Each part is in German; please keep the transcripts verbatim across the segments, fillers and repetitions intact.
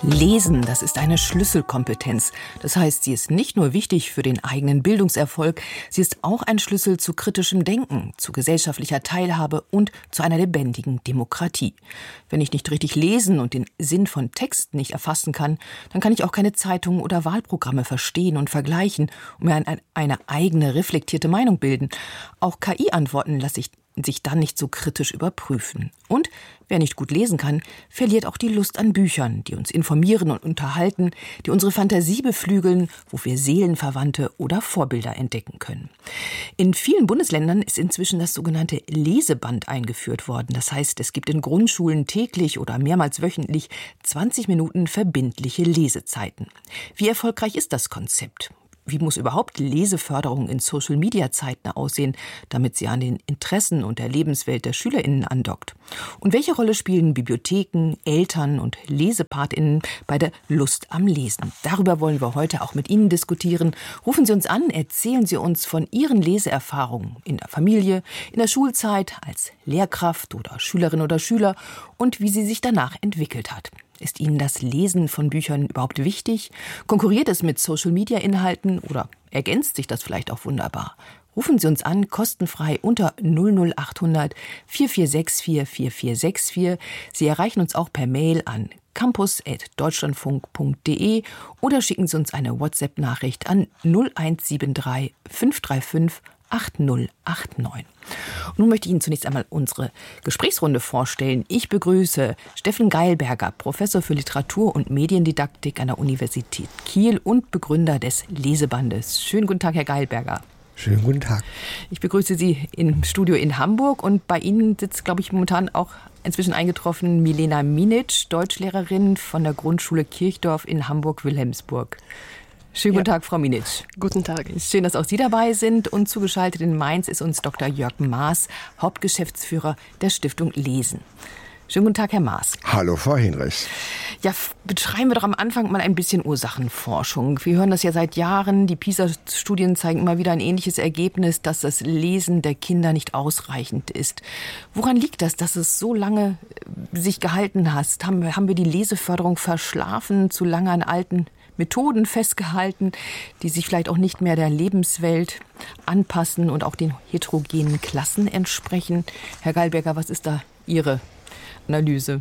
Lesen, das ist eine Schlüsselkompetenz. Das heißt, sie ist nicht nur wichtig für den eigenen Bildungserfolg, sie ist auch ein Schlüssel zu kritischem Denken, zu gesellschaftlicher Teilhabe und zu einer lebendigen Demokratie. Wenn ich nicht richtig lesen und den Sinn von Texten nicht erfassen kann, dann kann ich auch keine Zeitungen oder Wahlprogramme verstehen und vergleichen und mir eine eigene reflektierte Meinung bilden. Auch K I-Antworten lasse ich sich dann nicht so kritisch überprüfen. Und wer nicht gut lesen kann, verliert auch die Lust an Büchern, die uns informieren und unterhalten, die unsere Fantasie beflügeln, wo wir Seelenverwandte oder Vorbilder entdecken können. In vielen Bundesländern ist inzwischen das sogenannte Leseband eingeführt worden. Das heißt, es gibt in Grundschulen täglich oder mehrmals wöchentlich zwanzig Minuten verbindliche Lesezeiten. Wie erfolgreich ist das Konzept? Wie muss überhaupt Leseförderung in Social-Media-Zeiten aussehen, damit sie an den Interessen und der Lebenswelt der SchülerInnen andockt? Und welche Rolle spielen Bibliotheken, Eltern und LesepartInnen bei der Lust am Lesen? Darüber wollen wir heute auch mit Ihnen diskutieren. Rufen Sie uns an, erzählen Sie uns von Ihren Leseerfahrungen in der Familie, in der Schulzeit, als Lehrkraft oder Schülerin oder Schüler und wie sie sich danach entwickelt hat. Ist Ihnen das Lesen von Büchern überhaupt wichtig? Konkurriert es mit Social-Media-Inhalten oder ergänzt sich das vielleicht auch wunderbar? Rufen Sie uns an, kostenfrei unter null null acht hundert vier vier sechs vier vier vier sechs vier. Sie erreichen uns auch per Mail an campus at deutschlandfunk punkt de oder schicken Sie uns eine WhatsApp-Nachricht an null eins sieben drei fünf drei fünf acht null acht neun. Und nun möchte ich Ihnen zunächst einmal unsere Gesprächsrunde vorstellen. Ich begrüße Steffen Geilberger, Professor für Literatur- und Mediendidaktik an der Universität Kiel und Begründer des Lesebandes. Schönen guten Tag, Herr Geilberger. Schönen guten Tag. Ich begrüße Sie im Studio in Hamburg und bei Ihnen sitzt, glaube ich, momentan auch inzwischen eingetroffen Milena Minic, Deutschlehrerin von der Grundschule Kirchdorf in Hamburg-Wilhelmsburg. Schönen guten ja. Tag, Frau Minic. Guten Tag. Schön, dass auch Sie dabei sind. Und zugeschaltet in Mainz ist uns Doktor Jörg Maaß, Hauptgeschäftsführer der Stiftung Lesen. Schönen guten Tag, Herr Maaß. Hallo, Frau Hinrichs. Ja, beschreiben wir doch am Anfang mal ein bisschen Ursachenforschung. Wir hören das ja seit Jahren. Die PISA-Studien zeigen immer wieder ein ähnliches Ergebnis, dass das Lesen der Kinder nicht ausreichend ist. Woran liegt das, dass es so lange sich gehalten hat? Haben wir, haben wir die Leseförderung verschlafen, zu lange an alten Methoden festgehalten, die sich vielleicht auch nicht mehr der Lebenswelt anpassen und auch den heterogenen Klassen entsprechen? Herr Geilberger, was ist da Ihre Analyse?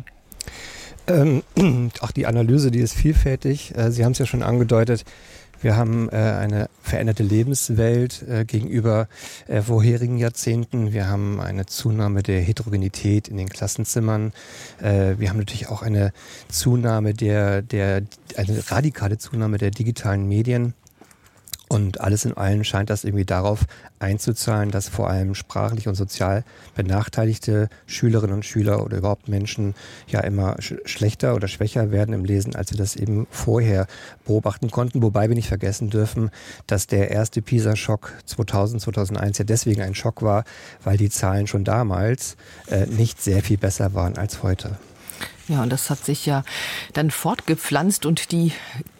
Ähm, auch die Analyse, die ist vielfältig. Äh, Sie haben es ja schon angedeutet. Wir haben äh, eine veränderte Lebenswelt äh, gegenüber äh, vorherigen Jahrzehnten. Wir haben eine Zunahme der Heterogenität in den Klassenzimmern. Äh, wir haben natürlich auch eine Zunahme der, der, eine radikale Zunahme der digitalen Medien. Und alles in allem scheint das irgendwie darauf einzuzahlen, dass vor allem sprachlich und sozial benachteiligte Schülerinnen und Schüler oder überhaupt Menschen ja immer sch- schlechter oder schwächer werden im Lesen, als wir das eben vorher beobachten konnten. Wobei wir nicht vergessen dürfen, dass der erste PISA-Schock zweitausend, zweitausendeins ja deswegen ein Schock war, weil die Zahlen schon damals äh, nicht sehr viel besser waren als heute. Ja, und das hat sich ja dann fortgepflanzt und die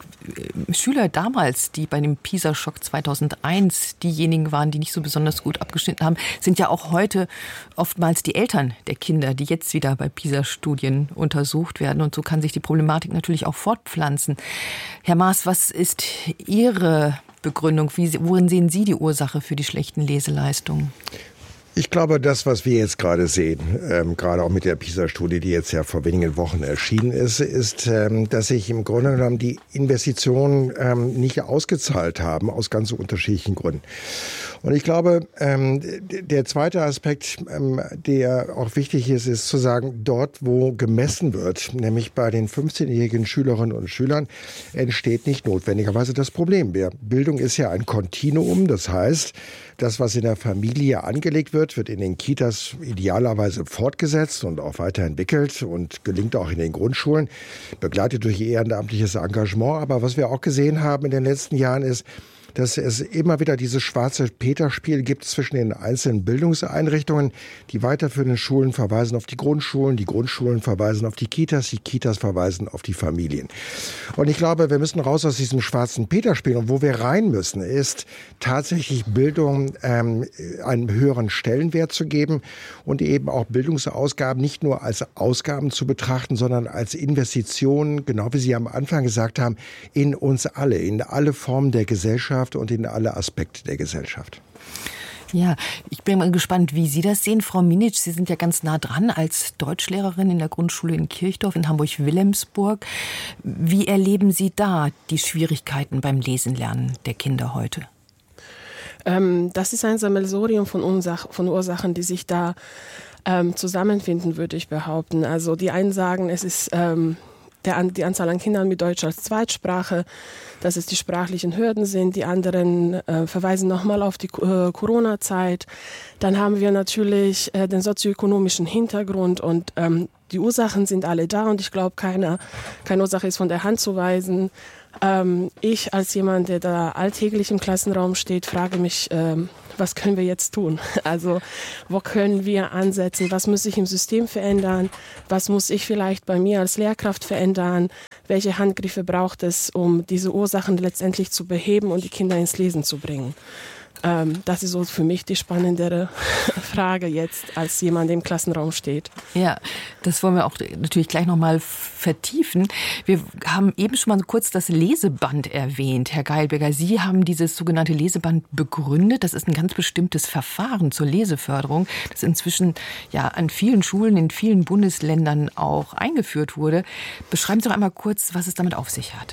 Schüler damals, die bei dem PISA-Schock zweitausendeins diejenigen waren, die nicht so besonders gut abgeschnitten haben, sind ja auch heute oftmals die Eltern der Kinder, die jetzt wieder bei PISA-Studien untersucht werden. Und so kann sich die Problematik natürlich auch fortpflanzen. Herr Maaß, was ist Ihre Begründung? Wie, worin sehen Sie die Ursache für die schlechten Leseleistungen? Ich glaube, das, was wir jetzt gerade sehen, ähm, gerade auch mit der PISA-Studie, die jetzt ja vor wenigen Wochen erschienen ist, ist, ähm, dass sich im Grunde genommen die Investitionen ähm, nicht ausgezahlt haben, aus ganz unterschiedlichen Gründen. Und ich glaube, ähm, der zweite Aspekt, ähm, der auch wichtig ist, ist zu sagen, dort, wo gemessen wird, nämlich bei den fünfzehnjährigen Schülerinnen und Schülern, entsteht nicht notwendigerweise das Problem mehr. Bildung ist ja ein Kontinuum, das heißt, das, was in der Familie angelegt wird, wird in den Kitas idealerweise fortgesetzt und auch weiterentwickelt und gelingt auch in den Grundschulen, begleitet durch ehrenamtliches Engagement. Aber was wir auch gesehen haben in den letzten Jahren ist, dass es immer wieder dieses schwarze Peter-Spiel gibt zwischen den einzelnen Bildungseinrichtungen. Die weiterführenden Schulen verweisen auf die Grundschulen, die Grundschulen verweisen auf die Kitas, die Kitas verweisen auf die Familien. Und ich glaube, wir müssen raus aus diesem schwarzen Peter-Spiel. Und wo wir rein müssen, ist tatsächlich Bildung ähm, einen höheren Stellenwert zu geben und eben auch Bildungsausgaben nicht nur als Ausgaben zu betrachten, sondern als Investitionen, genau wie Sie am Anfang gesagt haben, in uns alle, in alle Formen der Gesellschaft und in alle Aspekte der Gesellschaft. Ja, ich bin mal gespannt, wie Sie das sehen. Frau Minic, Sie sind ja ganz nah dran als Deutschlehrerin in der Grundschule in Kirchdorf in Hamburg-Wilhelmsburg. Wie erleben Sie da die Schwierigkeiten beim Lesenlernen der Kinder heute? Ähm, das ist ein Sammelsurium von, Ursach- von Ursachen, die sich da ähm, zusammenfinden, würde ich behaupten. Also die einen sagen, es ist ähm, der, die Anzahl an Kindern mit Deutsch als Zweitsprache, dass es die sprachlichen Hürden sind. Die anderen äh, verweisen nochmal auf die äh, Corona-Zeit. Dann haben wir natürlich äh, den sozioökonomischen Hintergrund und ähm, die Ursachen sind alle da und ich glaube, keine, keine Ursache ist von der Hand zu weisen. Ähm, ich als jemand, der da alltäglich im Klassenraum steht, frage mich, ähm, was können wir jetzt tun? Also wo können wir ansetzen? Was muss sich im System verändern? Was muss ich vielleicht bei mir als Lehrkraft verändern? Welche Handgriffe braucht es, um diese Ursachen letztendlich zu beheben und die Kinder ins Lesen zu bringen? Ähm, das ist so für mich die spannendere Frage jetzt, als jemand, der im Klassenraum steht. Ja, das wollen wir auch natürlich gleich nochmal vertiefen. Wir haben eben schon mal kurz das Leseband erwähnt. Herr Geilberger, Sie haben dieses sogenannte Leseband begründet. Das ist ein ganz bestimmtes Verfahren zur Leseförderung, das inzwischen ja an vielen Schulen in vielen Bundesländern auch eingeführt wurde. Beschreiben Sie doch einmal kurz, was es damit auf sich hat.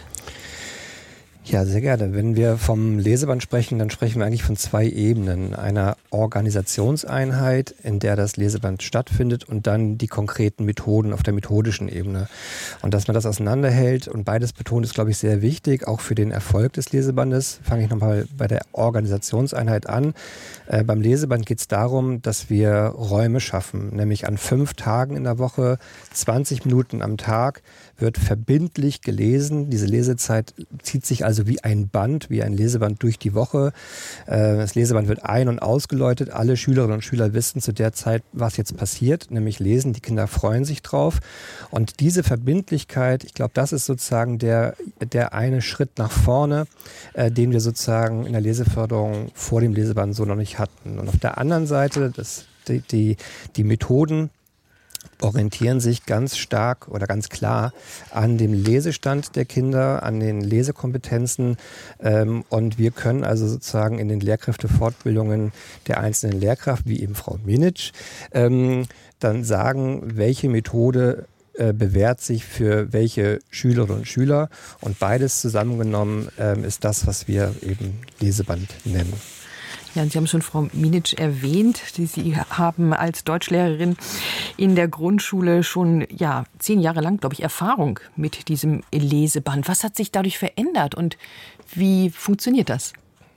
Ja, sehr gerne. Wenn wir vom Leseband sprechen, dann sprechen wir eigentlich von zwei Ebenen. Einer Organisationseinheit, in der das Leseband stattfindet und dann die konkreten Methoden auf der methodischen Ebene. Und dass man das auseinanderhält und beides betont, ist, glaube ich, sehr wichtig, auch für den Erfolg des Lesebandes. Fange ich nochmal bei der Organisationseinheit an. Äh, beim Leseband geht es darum, dass wir Räume schaffen, nämlich an fünf Tagen in der Woche, zwanzig Minuten am Tag, wird verbindlich gelesen. Diese Lesezeit zieht sich also wie ein Band, wie ein Leseband durch die Woche. Das Leseband wird ein- und ausgeläutet. Alle Schülerinnen und Schüler wissen zu der Zeit, was jetzt passiert, nämlich lesen. Die Kinder freuen sich drauf. Und diese Verbindlichkeit, ich glaube, das ist sozusagen der, der eine Schritt nach vorne, äh, den wir sozusagen in der Leseförderung vor dem Leseband so noch nicht hatten. Und auf der anderen Seite, das, die, die, die Methoden orientieren sich ganz stark oder ganz klar an dem Lesestand der Kinder, an den Lesekompetenzen. Ähm, und wir können also sozusagen in den Lehrkräftefortbildungen der einzelnen Lehrkraft, wie eben Frau Minic, ähm, dann sagen, welche Methode äh, bewährt sich für welche Schülerinnen und Schüler. Und beides zusammengenommen ähm, ist das, was wir eben Leseband nennen. Ja, und Sie haben schon Frau Minic erwähnt, die Sie haben als Deutschlehrerin in der Grundschule schon ja zehn Jahre lang, glaube ich, Erfahrung mit diesem Leseband. Was hat sich dadurch verändert und wie funktioniert das?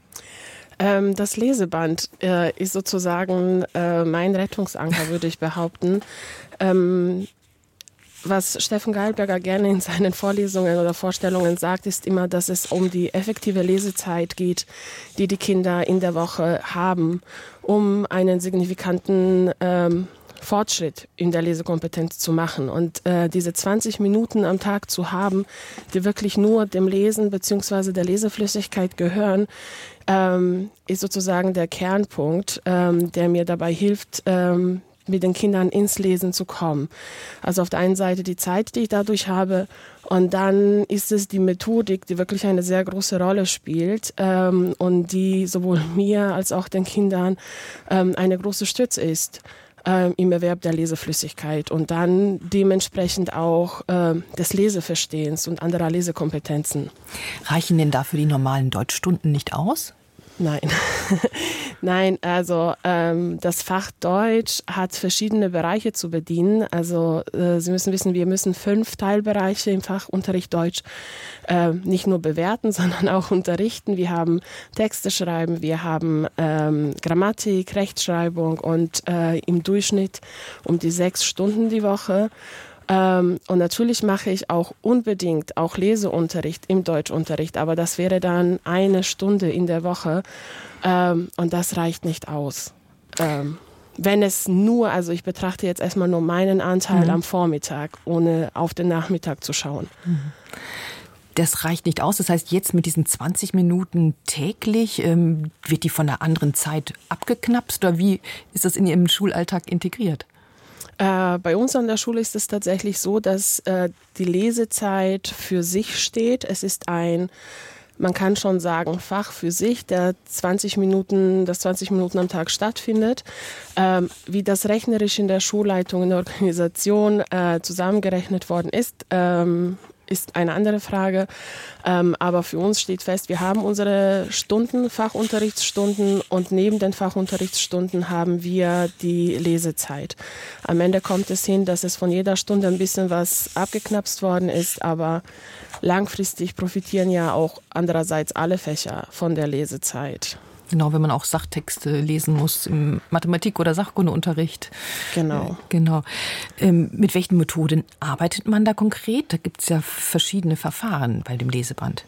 Ähm, das Leseband äh, ist sozusagen äh, mein Rettungsanker, würde ich behaupten. Ähm, Was Steffen Geilberger gerne in seinen Vorlesungen oder Vorstellungen sagt, ist immer, dass es um die effektive Lesezeit geht, die die Kinder in der Woche haben, um einen signifikanten ähm, Fortschritt in der Lesekompetenz zu machen. Und äh, diese zwanzig Minuten am Tag zu haben, die wirklich nur dem Lesen bzw. der Leseflüssigkeit gehören, ähm, ist sozusagen der Kernpunkt, ähm, der mir dabei hilft, ähm, mit den Kindern ins Lesen zu kommen. Also auf der einen Seite die Zeit, die ich dadurch habe, und dann ist es die Methodik, die wirklich eine sehr große Rolle spielt ähm, und die sowohl mir als auch den Kindern ähm, eine große Stütze ist ähm, im Erwerb der Leseflüssigkeit und dann dementsprechend auch ähm, des Leseverstehens und anderer Lesekompetenzen. Reichen denn dafür die normalen Deutschstunden nicht aus? Nein, nein, also ähm, das Fach Deutsch hat verschiedene Bereiche zu bedienen. Also äh, Sie müssen wissen, wir müssen fünf Teilbereiche im Fachunterricht Deutsch äh, nicht nur bewerten, sondern auch unterrichten. Wir haben Texte schreiben, wir haben ähm, Grammatik, Rechtschreibung und äh, im Durchschnitt um die sechs Stunden die Woche. Ähm, und natürlich mache ich auch unbedingt auch Leseunterricht im Deutschunterricht, aber das wäre dann eine Stunde in der Woche ähm, und das reicht nicht aus. Ähm, wenn es nur, also ich betrachte jetzt erstmal nur meinen Anteil mhm. am Vormittag, ohne auf den Nachmittag zu schauen. Mhm. Das reicht nicht aus. Das heißt, jetzt mit diesen zwanzig Minuten täglich, ähm, wird die von einer anderen Zeit abgeknapst oder wie ist das in Ihrem Schulalltag integriert? Äh, bei uns an der Schule ist es tatsächlich so, dass äh, die Lesezeit für sich steht. Es ist ein, man kann schon sagen, Fach für sich, der zwanzig Minuten, das zwanzig Minuten am Tag stattfindet. Ähm, wie das rechnerisch in der Schulleitung, in der Organisation äh, zusammengerechnet worden ist, ähm, ist eine andere Frage. Ähm, aber für uns steht fest, wir haben unsere Stunden, Fachunterrichtsstunden und neben den Fachunterrichtsstunden haben wir die Lesezeit. Am Ende kommt es hin, dass es von jeder Stunde ein bisschen was abgeknapst worden ist, aber langfristig profitieren ja auch andererseits alle Fächer von der Lesezeit. Genau, wenn man auch Sachtexte lesen muss im Mathematik- oder Sachkundeunterricht. Genau. Äh, genau. Ähm, mit welchen Methoden arbeitet man da konkret? Da gibt es ja verschiedene Verfahren bei dem Leseband.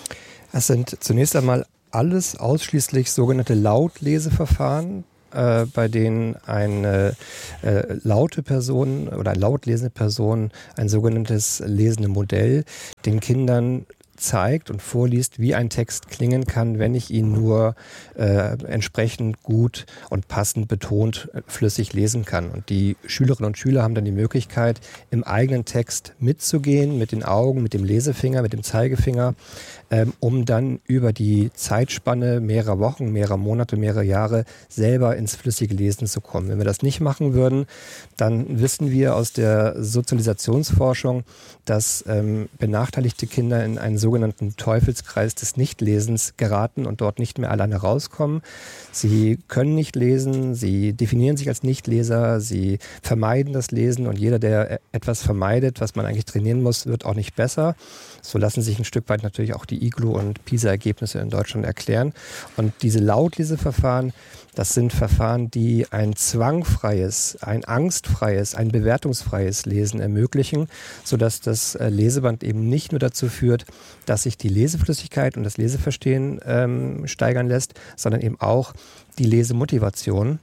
Es sind zunächst einmal alles ausschließlich sogenannte Lautleseverfahren, äh, bei denen eine äh, laute Person oder eine lautlesende Person ein sogenanntes lesende Modell den Kindern zeigt und vorliest, wie ein Text klingen kann, wenn ich ihn nur äh, entsprechend gut und passend betont äh, flüssig lesen kann. Und die Schülerinnen und Schüler haben dann die Möglichkeit, im eigenen Text mitzugehen, mit den Augen, mit dem Lesefinger, mit dem Zeigefinger, ähm, um dann über die Zeitspanne mehrerer Wochen, mehrerer Monate, mehrerer Jahre selber ins flüssige Lesen zu kommen. Wenn wir das nicht machen würden, dann wissen wir aus der Sozialisationsforschung, dass ähm, benachteiligte Kinder in einen sogenannten Teufelskreis des Nichtlesens geraten und dort nicht mehr alleine rauskommen. Sie können nicht lesen, sie definieren sich als Nichtleser, sie vermeiden das Lesen und jeder, der etwas vermeidet, was man eigentlich trainieren muss, wird auch nicht besser. So lassen sich ein Stück weit natürlich auch die I G L U- und PISA-Ergebnisse in Deutschland erklären. Und diese Lautleseverfahren, das sind Verfahren, die ein zwangfreies, ein angstfreies, ein bewertungsfreies Lesen ermöglichen, sodass das Leseband eben nicht nur dazu führt, dass sich die Leseflüssigkeit und das Leseverstehen ähm, steigern lässt, sondern eben auch die Lesemotivation,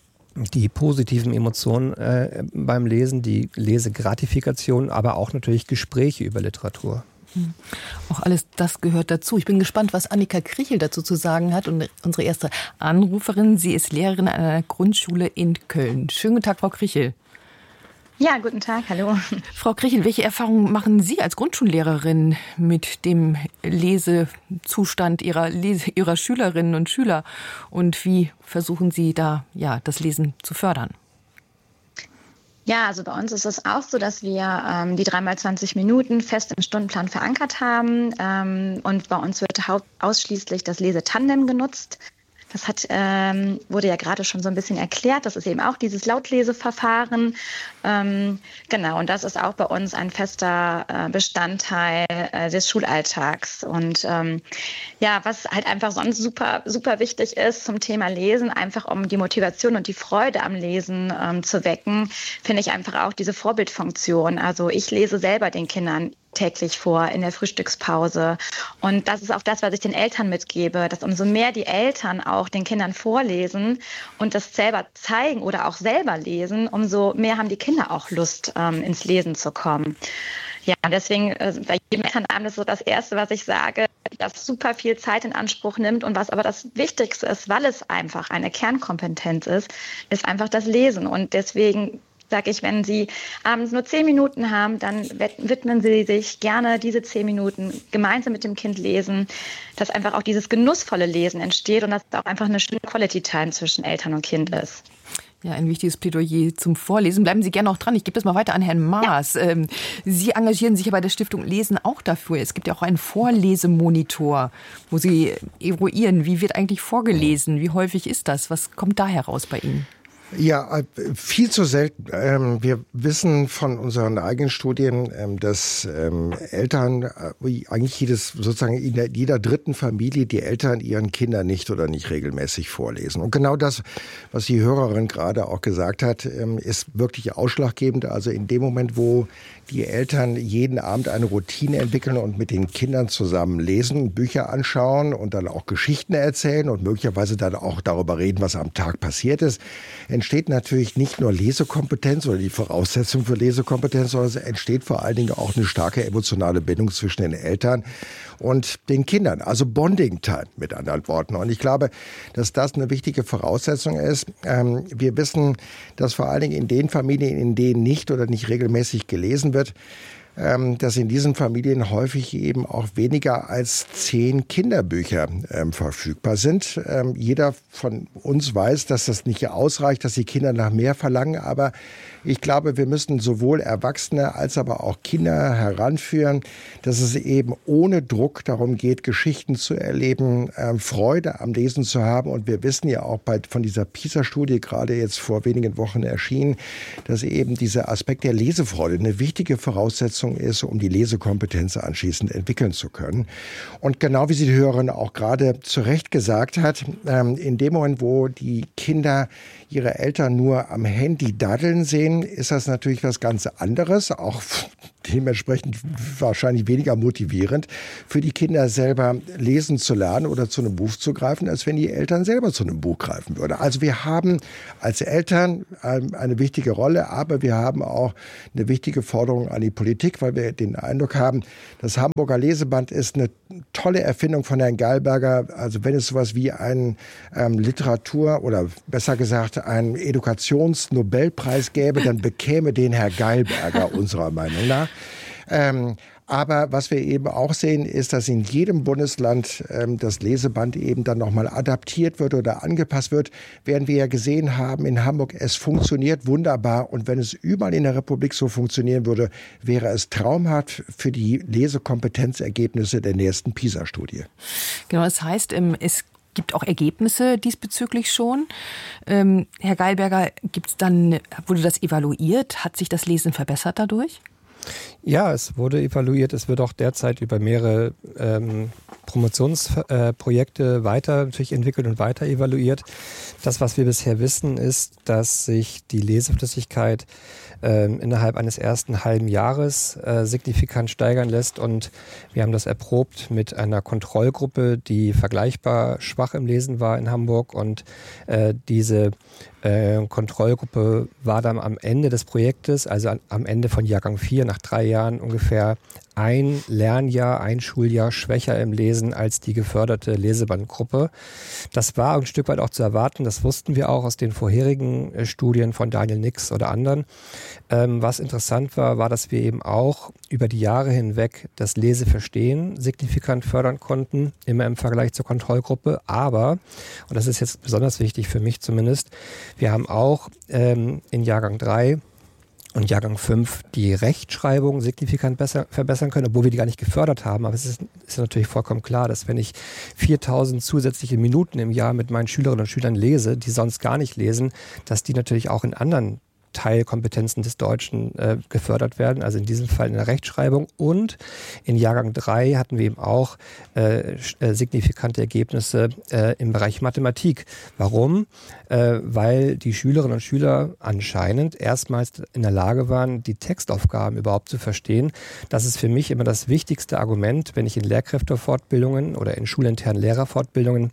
die positiven Emotionen äh, beim Lesen, die Lesegratifikation, aber auch natürlich Gespräche über Literatur. Auch alles das gehört dazu. Ich bin gespannt, was Annika Krichel dazu zu sagen hat. Und unsere erste Anruferin, sie ist Lehrerin an einer Grundschule in Köln. Schönen guten Tag, Frau Krichel. Ja, guten Tag, hallo. Frau Krichel, welche Erfahrungen machen Sie als Grundschullehrerin mit dem Lesezustand Ihrer, Lese, Ihrer Schülerinnen und Schüler? Und wie versuchen Sie da ja, das Lesen zu fördern? Ja, also bei uns ist es auch so, dass wir ähm, die drei mal zwanzig Minuten fest im Stundenplan verankert haben. Ähm, und bei uns wird haupt- ausschließlich das Lesetandem genutzt. Das hat, ähm, wurde ja gerade schon so ein bisschen erklärt. Das ist eben auch dieses Lautleseverfahren. Ähm, genau, und das ist auch bei uns ein fester äh, Bestandteil äh, des Schulalltags. Und ähm, ja, was halt einfach sonst super, super wichtig ist zum Thema Lesen, einfach um die Motivation und die Freude am Lesen ähm, zu wecken, finde ich einfach auch diese Vorbildfunktion. Also ich lese selber den Kindern täglich vor in der Frühstückspause. Und das ist auch das, was ich den Eltern mitgebe, dass umso mehr die Eltern auch den Kindern vorlesen und das selber zeigen oder auch selber lesen, umso mehr haben die Kinder auch Lust, ähm, ins Lesen zu kommen. Ja, deswegen äh, bei jedem Elternabend ist so das Erste, was ich sage, das super viel Zeit in Anspruch nimmt und was aber das Wichtigste ist, weil es einfach eine Kernkompetenz ist, ist einfach das Lesen. Und deswegen sage ich, wenn Sie abends nur zehn Minuten haben, dann widmen Sie sich gerne diese zehn Minuten gemeinsam mit dem Kind lesen, dass einfach auch dieses genussvolle Lesen entsteht und dass auch einfach eine schöne Quality Time zwischen Eltern und Kind ist. Ja, ein wichtiges Plädoyer zum Vorlesen. Bleiben Sie gerne noch dran. Ich gebe das mal weiter an Herrn Maas. Ja. Sie engagieren sich ja bei der Stiftung Lesen auch dafür. Es gibt ja auch einen Vorlesemonitor, wo Sie eruieren, wie wird eigentlich vorgelesen? Wie häufig ist das? Was kommt da heraus bei Ihnen? Ja, viel zu selten. Wir wissen von unseren eigenen Studien, dass Eltern, eigentlich jedes, sozusagen in jeder dritten Familie, die Eltern ihren Kindern nicht oder nicht regelmäßig vorlesen. Und genau das, was die Hörerin gerade auch gesagt hat, ist wirklich ausschlaggebend. Also in dem Moment, wo die Eltern jeden Abend eine Routine entwickeln und mit den Kindern zusammen lesen, Bücher anschauen und dann auch Geschichten erzählen und möglicherweise dann auch darüber reden, was am Tag passiert ist, entsteht natürlich nicht nur Lesekompetenz oder die Voraussetzung für Lesekompetenz, sondern es entsteht vor allen Dingen auch eine starke emotionale Bindung zwischen den Eltern und den Kindern, also Bonding-Time mit anderen Worten. Und ich glaube, dass das eine wichtige Voraussetzung ist. Ähm, wir wissen, dass vor allen Dingen in den Familien, in denen nicht oder nicht regelmäßig gelesen wird, ähm, dass in diesen Familien häufig eben auch weniger als zehn Kinderbücher ähm, verfügbar sind. Ähm, jeder von uns weiß, dass das nicht ausreicht, dass die Kinder nach mehr verlangen, aber ich glaube, wir müssen sowohl Erwachsene als aber auch Kinder heranführen, dass es eben ohne Druck darum geht, Geschichten zu erleben, äh, Freude am Lesen zu haben. Und wir wissen ja auch bei, von dieser PISA-Studie, gerade jetzt vor wenigen Wochen erschienen, dass eben dieser Aspekt der Lesefreude eine wichtige Voraussetzung ist, um die Lesekompetenz anschließend entwickeln zu können. Und genau wie sie die Hörerin auch gerade zu Recht gesagt hat, ähm, in dem Moment, wo die Kinder ihre Eltern nur am Handy daddeln sehen, ist das natürlich was ganz anderes, auch dementsprechend wahrscheinlich weniger motivierend für die Kinder selber lesen zu lernen oder zu einem Buch zu greifen, als wenn die Eltern selber zu einem Buch greifen würden. Also wir haben als Eltern eine wichtige Rolle, aber wir haben auch eine wichtige Forderung an die Politik, weil wir den Eindruck haben, das Hamburger Leseband ist eine tolle Erfindung von Herrn Geilberger. Also wenn es sowas wie einen ähm, Literatur- oder besser gesagt einen Edukationsnobelpreis gäbe, dann bekäme den Herr Geilberger unserer Meinung nach. Ähm, aber was wir eben auch sehen, ist, dass in jedem Bundesland ähm, das Leseband eben dann nochmal adaptiert wird oder angepasst wird. Während wir ja gesehen haben in Hamburg, es funktioniert wunderbar. Und wenn es überall in der Republik so funktionieren würde, wäre es traumhaft für die Lesekompetenzergebnisse der nächsten PISA-Studie. Genau, das heißt, es gibt auch Ergebnisse diesbezüglich schon. Ähm, Herr Geilberger, gibt's dann, wurde das evaluiert? Hat sich das Lesen verbessert dadurch? Ja, es wurde evaluiert. Es wird auch derzeit über mehrere ähm, Promotionsprojekte äh, weiter natürlich entwickelt und weiter evaluiert. Das, was wir bisher wissen, ist, dass sich die Leseflüssigkeit äh, innerhalb eines ersten halben Jahres äh, signifikant steigern lässt. Und wir haben das erprobt mit einer Kontrollgruppe, die vergleichbar schwach im Lesen war in Hamburg. Und äh, diese äh, Kontrollgruppe war dann am Ende des Projektes, also an, am Ende von Jahrgang vier, nach drei Jahren ungefähr ein Lernjahr, ein Schuljahr schwächer im Lesen als die geförderte Lesebandgruppe. Das war ein Stück weit auch zu erwarten, das wussten wir auch aus den vorherigen äh, Studien von Daniel Nix oder anderen. Ähm, was interessant war, war, dass wir eben auch über die Jahre hinweg das Leseverstehen signifikant fördern konnten, immer im Vergleich zur Kontrollgruppe. Aber, und das ist jetzt besonders wichtig für mich zumindest, wir haben auch ähm, in Jahrgang drei und Jahrgang fünf die Rechtschreibung signifikant besser verbessern können, obwohl wir die gar nicht gefördert haben. Aber es ist, ist natürlich vollkommen klar, dass wenn ich viertausend zusätzliche Minuten im Jahr mit meinen Schülerinnen und Schülern lese, die sonst gar nicht lesen, dass die natürlich auch in anderen Teilkompetenzen des Deutschen äh, gefördert werden, also in diesem Fall in der Rechtschreibung. Und in Jahrgang drei hatten wir eben auch äh, äh, signifikante Ergebnisse äh, im Bereich Mathematik. Warum? Äh, weil die Schülerinnen und Schüler anscheinend erstmals in der Lage waren, die Textaufgaben überhaupt zu verstehen. Das ist für mich immer das wichtigste Argument, wenn ich in Lehrkräftefortbildungen oder in schulinternen Lehrerfortbildungen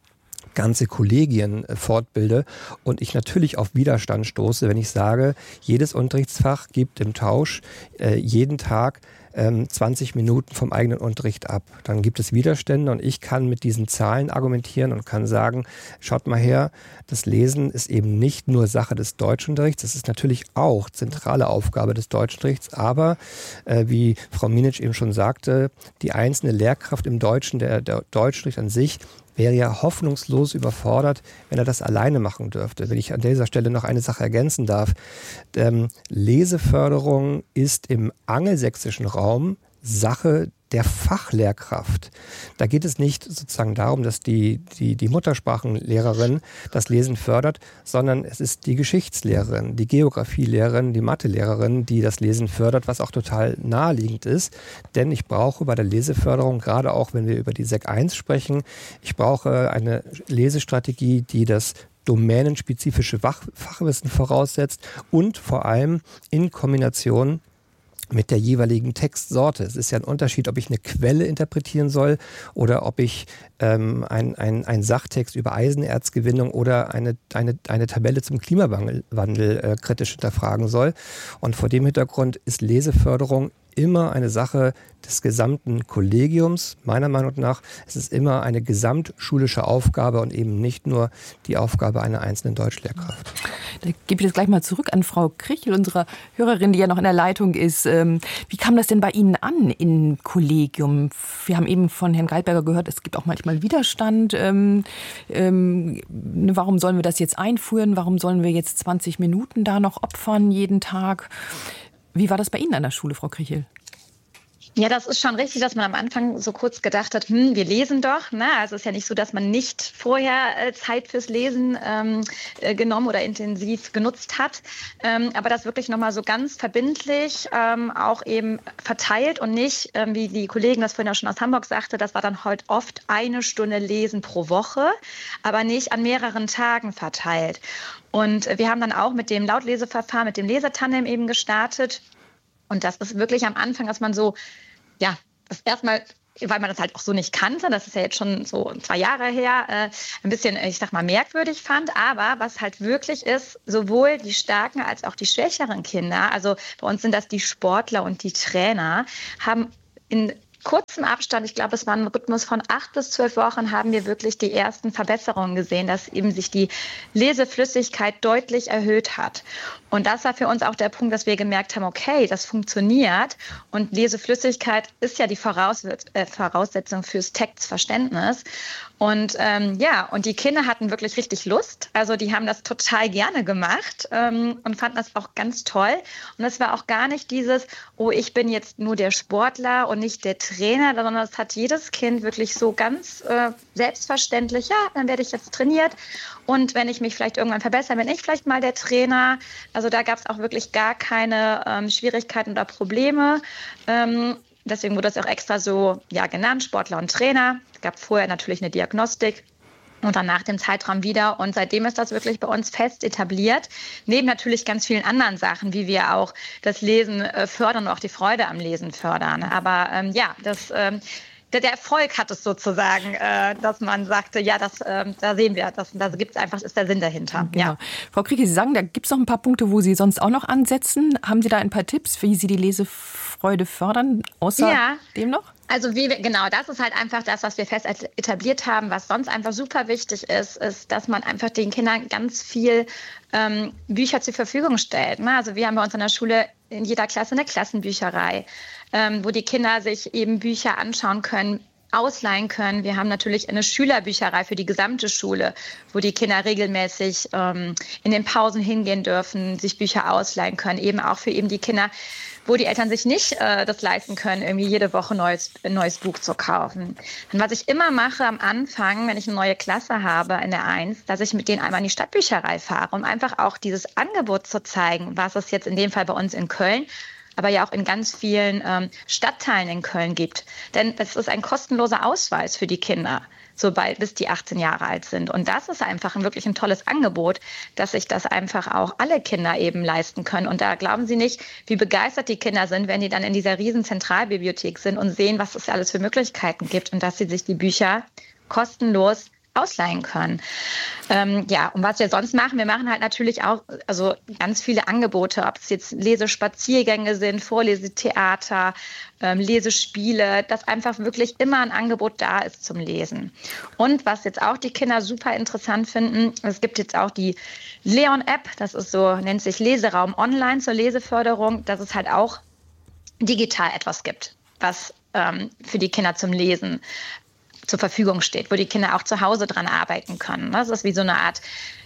ganze Kollegien fortbilde und ich natürlich auf Widerstand stoße, wenn ich sage, jedes Unterrichtsfach gibt im Tausch äh, jeden Tag ähm, zwanzig Minuten vom eigenen Unterricht ab. Dann gibt es Widerstände und ich kann mit diesen Zahlen argumentieren und kann sagen, schaut mal her, das Lesen ist eben nicht nur Sache des Deutschunterrichts, das ist natürlich auch zentrale Aufgabe des Deutschunterrichts, aber äh, wie Frau Minic eben schon sagte, die einzelne Lehrkraft im Deutschen, der, der Deutschunterricht an sich, wäre ja hoffnungslos überfordert, wenn er das alleine machen dürfte. Wenn ich an dieser Stelle noch eine Sache ergänzen darf. Ähm, Leseförderung ist im angelsächsischen Raum Sache der Fachlehrkraft. Da geht es nicht sozusagen darum, dass die, die, die Muttersprachenlehrerin das Lesen fördert, sondern es ist die Geschichtslehrerin, die Geografielehrerin, die Mathelehrerin, die das Lesen fördert, was auch total naheliegend ist. Denn ich brauche bei der Leseförderung, gerade auch wenn wir über die S E C eins sprechen, ich brauche eine Lesestrategie, die das domänenspezifische Fachwissen voraussetzt und vor allem in Kombination mit der jeweiligen Textsorte. Es ist ja ein Unterschied, ob ich eine Quelle interpretieren soll oder ob ich ähm, ein, ein, ein Sachtext über Eisenerzgewinnung oder eine, eine, eine Tabelle zum Klimawandel Wandel, äh, kritisch hinterfragen soll. Und vor dem Hintergrund ist Leseförderung immer eine Sache des gesamten Kollegiums, meiner Meinung nach. Es ist immer eine gesamtschulische Aufgabe und eben nicht nur die Aufgabe einer einzelnen Deutschlehrkraft. Da gebe ich das gleich mal zurück an Frau Krichel, unsere Hörerin, die ja noch in der Leitung ist. Wie kam das denn bei Ihnen an im Kollegium? Wir haben eben von Herrn Geilberger gehört, es gibt auch manchmal Widerstand. Ähm, ähm, warum sollen wir das jetzt einführen? Warum sollen wir jetzt zwanzig Minuten da noch opfern jeden Tag? Wie war das bei Ihnen an der Schule, Frau Krichel? Ja, das ist schon richtig, dass man am Anfang so kurz gedacht hat, hm, wir lesen doch. Ne? Also es ist ja nicht so, dass man nicht vorher äh, Zeit fürs Lesen ähm, äh, genommen oder intensiv genutzt hat. Ähm, aber das wirklich nochmal so ganz verbindlich ähm, auch eben verteilt und nicht, ähm, wie die Kollegin das vorhin auch schon aus Hamburg sagte, das war dann heute oft eine Stunde Lesen pro Woche, aber nicht an mehreren Tagen verteilt. Und wir haben dann auch mit dem Lautleseverfahren, mit dem Lesetandem eben gestartet. Und das ist wirklich am Anfang, dass man so, ja, das erstmal, weil man das halt auch so nicht kannte, das ist ja jetzt schon so zwei Jahre her, äh, ein bisschen, ich sag mal, merkwürdig fand. Aber was halt wirklich ist, sowohl die starken als auch die schwächeren Kinder, also bei uns sind das die Sportler und die Trainer, haben in kurzem Abstand, ich glaube, es war ein Rhythmus von acht bis zwölf Wochen, haben wir wirklich die ersten Verbesserungen gesehen, dass eben sich die Leseflüssigkeit deutlich erhöht hat. Und das war für uns auch der Punkt, dass wir gemerkt haben, okay, das funktioniert. Und Leseflüssigkeit ist ja die Voraus- äh, Voraussetzung fürs Textverständnis. Und ähm, ja, und die Kinder hatten wirklich richtig Lust. Also die haben das total gerne gemacht ähm, und fanden das auch ganz toll. Und es war auch gar nicht dieses, oh, ich bin jetzt nur der Sportler und nicht der Trainer, sondern das hat jedes Kind wirklich so ganz äh, selbstverständlich, ja, dann werde ich jetzt trainiert. Und wenn ich mich vielleicht irgendwann verbessere, bin ich vielleicht mal der Trainer. Also da gab es auch wirklich gar keine ähm, Schwierigkeiten oder Probleme. Ähm, Deswegen wurde das auch extra so ja, genannt, Sportler und Trainer. Es gab vorher natürlich eine Diagnostik und dann nach dem Zeitraum wieder. Und seitdem ist das wirklich bei uns fest etabliert. Neben natürlich ganz vielen anderen Sachen, wie wir auch das Lesen äh, fördern und auch die Freude am Lesen fördern. Aber ähm, ja, das... Ähm, Der, der Erfolg hat es sozusagen, äh, dass man sagte, ja, das, äh, da sehen wir, das, da gibt es einfach, ist der Sinn dahinter. Genau. Ja. Frau Krieke, Sie sagen, da gibt es noch ein paar Punkte, wo Sie sonst auch noch ansetzen. Haben Sie da ein paar Tipps, wie Sie die Lesefreude fördern, außer ja. dem noch? Also wie wir, genau, das ist halt einfach das, was wir fest etabliert haben. Was sonst einfach super wichtig ist, ist, dass man einfach den Kindern ganz viel ähm, Bücher zur Verfügung stellt. Also wir haben bei uns an der Schule in jeder Klasse eine Klassenbücherei, ähm, wo die Kinder sich eben Bücher anschauen können, ausleihen können. Wir haben natürlich eine Schülerbücherei für die gesamte Schule, wo die Kinder regelmäßig ähm, in den Pausen hingehen dürfen, sich Bücher ausleihen können, eben auch für eben die Kinder, wo die Eltern sich nicht äh, das leisten können, irgendwie jede Woche neues, ein neues Buch zu kaufen. Und was ich immer mache am Anfang, wenn ich eine neue Klasse habe in der Eins, dass ich mit denen einmal in die Stadtbücherei fahre, um einfach auch dieses Angebot zu zeigen, was es jetzt in dem Fall bei uns in Köln, aber ja auch in ganz vielen ähm, Stadtteilen in Köln gibt. Denn das ist ein kostenloser Ausweis für die Kinder, sobald bis die achtzehn Jahre alt sind. Und das ist einfach ein, wirklich ein tolles Angebot, dass sich das einfach auch alle Kinder eben leisten können. Und da glauben Sie nicht, wie begeistert die Kinder sind, wenn die dann in dieser riesen Zentralbibliothek sind und sehen, was es alles für Möglichkeiten gibt und dass sie sich die Bücher kostenlos ausleihen können. Ähm, ja, und was wir sonst machen, wir machen halt natürlich auch also ganz viele Angebote, ob es jetzt Lesespaziergänge sind, Vorlesetheater, ähm, Lesespiele, dass einfach wirklich immer ein Angebot da ist zum Lesen. Und was jetzt auch die Kinder super interessant finden, es gibt jetzt auch die Leon-App, das ist so, nennt sich Leseraum online zur Leseförderung, dass es halt auch digital etwas gibt, was ähm, für die Kinder zum Lesen zur Verfügung steht, wo die Kinder auch zu Hause dran arbeiten können. Das ist wie so eine Art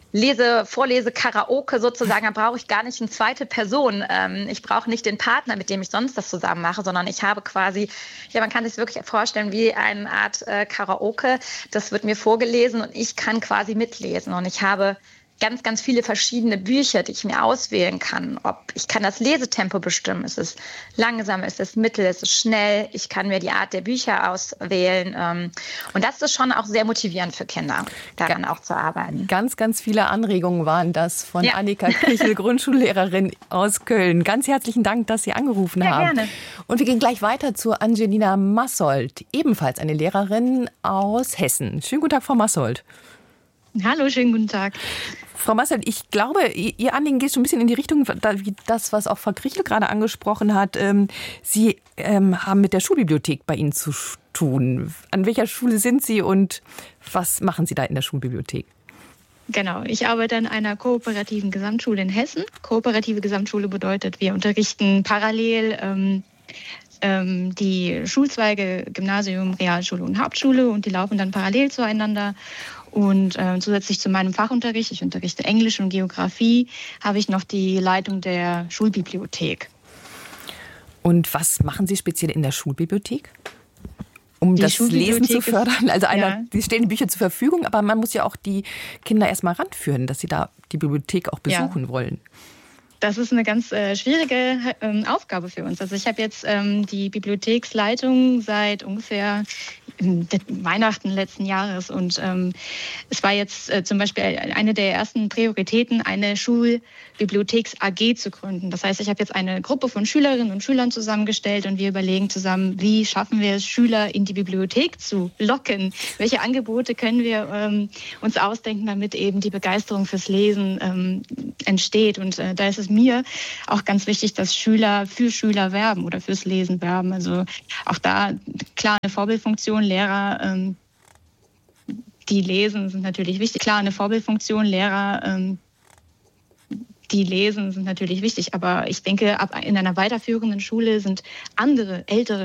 Lese, Vorlese, Karaoke sozusagen, da brauche ich gar nicht eine zweite Person. Ähm, ich brauche nicht den Partner, mit dem ich sonst das zusammen mache, sondern ich habe quasi, ja, man kann sich wirklich vorstellen wie eine Art äh, Karaoke. Das wird mir vorgelesen und ich kann quasi mitlesen. Und ich habe ganz, ganz viele verschiedene Bücher, die ich mir auswählen kann. Ob ich kann das Lesetempo bestimmen. Ist es langsam, ist es mittel, ist es schnell? Ich kann mir die Art der Bücher auswählen. Und das ist schon auch sehr motivierend für Kinder, daran auch zu arbeiten. Ganz, ganz viele Anregungen waren das von ja. Annika Krichel, Grundschullehrerin aus Köln. Ganz herzlichen Dank, dass Sie angerufen ja, haben. Gerne. Und wir gehen gleich weiter zu Angelina Massold, ebenfalls eine Lehrerin aus Hessen. Schönen guten Tag, Frau Massold. Hallo, schönen guten Tag. Frau Massold, ich glaube, Ihr Anliegen geht schon ein bisschen in die Richtung, wie das, was auch Frau Krichel gerade angesprochen hat. Sie haben mit der Schulbibliothek bei Ihnen zu tun. An welcher Schule sind Sie und was machen Sie da in der Schulbibliothek? Genau, ich arbeite an einer kooperativen Gesamtschule in Hessen. Kooperative Gesamtschule bedeutet, wir unterrichten parallel ähm, ähm, die Schulzweige Gymnasium, Realschule und Hauptschule und die laufen dann parallel zueinander. Und äh, zusätzlich zu meinem Fachunterricht, ich unterrichte Englisch und Geografie, habe ich noch die Leitung der Schulbibliothek. Und was machen Sie speziell in der Schulbibliothek? Um die das Lesen zu fördern? Also einer, ja. Sie stellen die Bücher zur Verfügung, aber man muss ja auch die Kinder erst mal ranführen, dass sie da die Bibliothek auch besuchen ja. wollen. Das ist eine ganz äh, schwierige ähm, Aufgabe für uns. Also ich habe jetzt ähm, die Bibliotheksleitung seit ungefähr Weihnachten letzten Jahres und ähm, es war jetzt äh, zum Beispiel eine der ersten Prioritäten, eine Schulbibliotheks-A G zu gründen. Das heißt, ich habe jetzt eine Gruppe von Schülerinnen und Schülern zusammengestellt und wir überlegen zusammen, wie schaffen wir es, Schüler in die Bibliothek zu locken? Welche Angebote können wir ähm, uns ausdenken, damit eben die Begeisterung fürs Lesen ähm, entsteht? Und äh, da ist es mir auch ganz wichtig, dass Schüler für Schüler werben oder fürs Lesen werben. Also auch da klar eine Vorbildfunktion, Lehrer, ähm, die lesen, sind natürlich wichtig. Klar eine Vorbildfunktion, Lehrer, ähm, die lesen, sind natürlich wichtig. Aber ich denke, ab in einer weiterführenden Schule sind andere, ältere